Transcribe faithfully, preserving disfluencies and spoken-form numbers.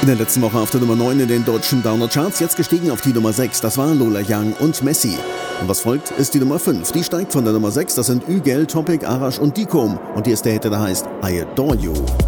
der letzten Woche auf der Nummer neun in den deutschen Downer-Charts, jetzt gestiegen auf die Nummer sechs. Das war Lola Young und Messi. Und was folgt, ist die Nummer fünf. Die steigt von der Nummer sechs. Das sind Ügel, Topic, Arash und Dicom. Und hier ist der Hit, der heißt I Adore You.